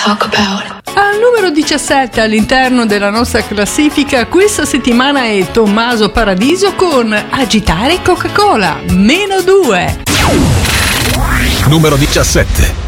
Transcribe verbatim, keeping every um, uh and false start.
talk about. Al numero diciassette all'interno della nostra classifica questa settimana è Tommaso Paradiso con Agitare Coca-Cola, meno due. Numero diciassette.